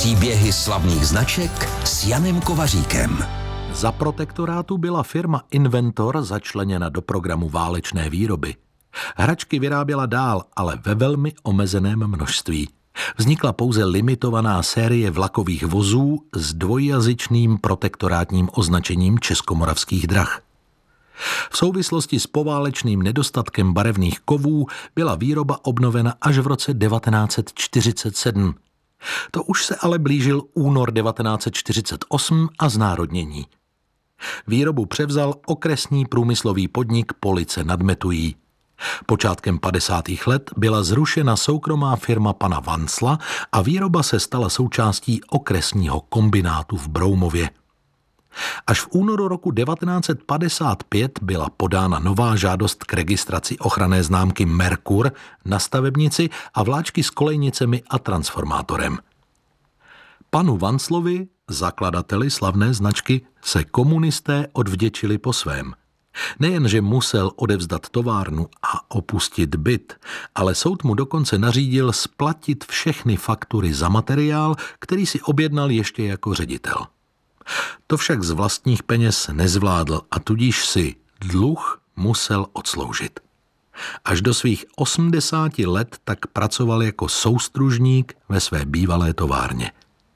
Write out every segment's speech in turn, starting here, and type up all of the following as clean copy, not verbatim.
Příběhy slavných značek s Janem Kovaříkem. Za protektorátu byla firma Inventor začleněna do programu válečné výroby. Hračky vyráběla dál, ale ve velmi omezeném množství. Vznikla pouze limitovaná série vlakových vozů s dvojjazyčným protektorátním označením Českomoravských drah. V souvislosti s poválečným nedostatkem barevných kovů byla výroba obnovena až v roce 1947. To už se ale blížil únor 1948 a znárodnění. Výrobu převzal okresní průmyslový podnik Police nad Metují. Počátkem 50. let byla zrušena soukromá firma pana Vansla a výroba se stala součástí okresního kombinátu v Broumově. Až v únoru roku 1955 byla podána nová žádost k registraci ochranné známky Merkur na stavebnici a vláčky s kolejnicemi a transformátorem. Panu Vanslovi, zakladateli slavné značky, se komunisté odvděčili po svém. Nejenže musel odevzdat továrnu a opustit byt, ale soud mu dokonce nařídil splatit všechny faktury za materiál, který si objednal ještě jako ředitel. To však z vlastních peněz nezvládl a tudíž si dluh musel odsloužit. Až do svých 80 let tak pracoval jako soustružník ve své bývalé továrně.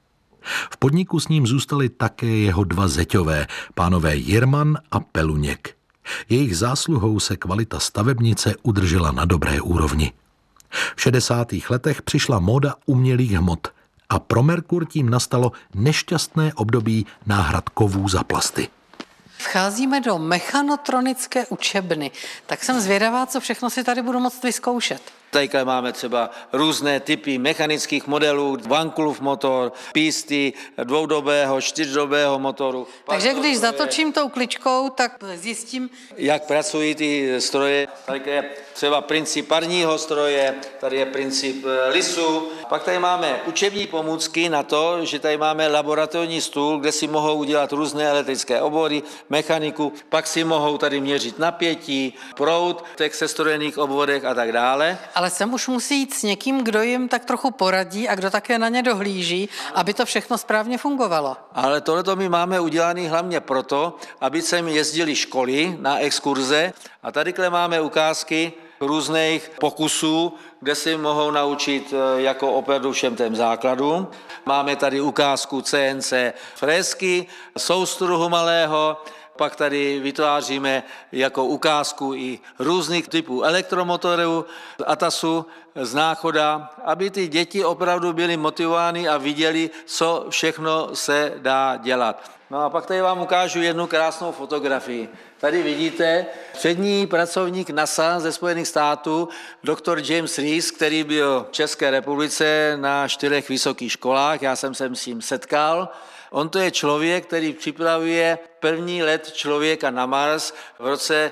V podniku s ním zůstali také jeho dva zeťové, pánové Jirman a Peluněk. Jejich zásluhou se kvalita stavebnice udržela na dobré úrovni. V 60. letech přišla móda umělých hmot a pro Merkur tím nastalo nešťastné období náhrad kovů za plasty. Vcházíme do mechanotronické učebny, tak jsem zvědavá, co všechno si tady budu moct vyzkoušet. Tady máme třeba různé typy mechanických modelů, Vankulův motor, písty, dvoudobého, čtyřdobého motoru. Takže když zatočím tou kličkou, tak zjistím, jak pracují ty stroje. Tady je třeba princip parního stroje, tady je princip lisu. Pak tady máme učební pomůcky na to, že tady máme laboratorní stůl, kde si mohou udělat různé elektrické obory, mechaniku, pak si mohou tady měřit napětí, proud v těch sestrojených obvodech a tak dále. Ale sem už musí jít s někým, kdo jim tak trochu poradí a kdo také na ně dohlíží, aby to všechno správně fungovalo. Ale tohleto my máme udělané hlavně proto, aby sem jezdili školy na exkurze a tadyhle máme ukázky různých pokusů, kde si mohou naučit jako opravdu všem těm základům. Máme tady ukázku CNC frézky, soustruhu malého, pak tady vytváříme jako ukázku i různých typů elektromotorů, ATASu, z Náchoda, aby ty děti opravdu byly motivovány a viděli, co všechno se dá dělat. No a pak tady vám ukážu jednu krásnou fotografii. Tady vidíte přední pracovník NASA ze Spojených států, doktor James Rees, který byl v České republice na 4 vysokých školách, já jsem se s ním setkal. On to je člověk, který připravuje první let člověka na Mars v roce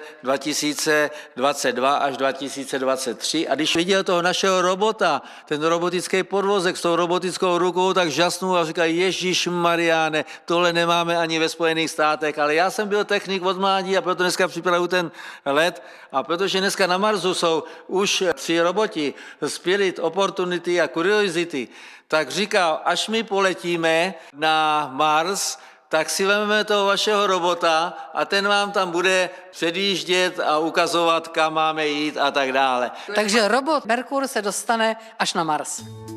2022 až 2023. A když viděl toho našeho robota, ten robotický podvozek s tou robotickou rukou, tak žasnul a říkal, Ježišmarjáne, tohle nemáme ani ve Spojených státech. Ale já jsem byl technik od mládí a proto dneska připravuju ten let. A protože dneska na Marsu jsou už 3 roboti, Spirit, Opportunity a Curiosity, tak říkal, až my poletíme na Mars, tak si vezmeme toho vašeho robota a ten vám tam bude předjíždět a ukazovat, kam máme jít a tak dále. Takže robot Merkur se dostane až na Mars.